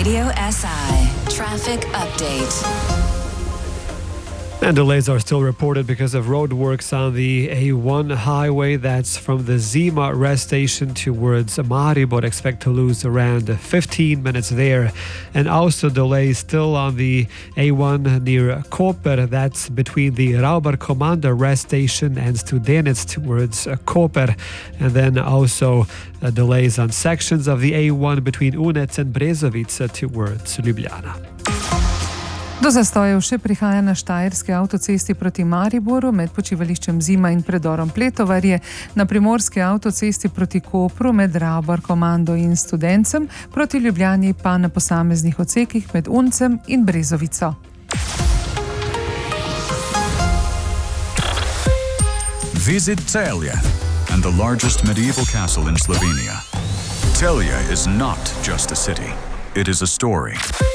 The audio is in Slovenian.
Radio SI Traffic Update. And delays are still reported because of road works on the A1 highway. That's from the Zima rest station towards Maribor. Expect to lose around 15 minutes there. And also delays still on the A1 near Koper. That's between the Rauber Commander rest station and Studenec towards Koper. And then also delays on sections of the A1 between Unec and Brezovica towards Ljubljana. Do zastojev še prihaja na Štajerski avtocesti proti Mariboru med počivališčem Zima in predorom Pletovarje, na Primorski avtocesti proti Kopru med Rauber Komando in Studencem, proti Ljubljani pa na posameznih odsekih med Uncem in Brezovico. Visit Celje and the largest medieval castle in Slovenia. Celje is not just a city, it is a story.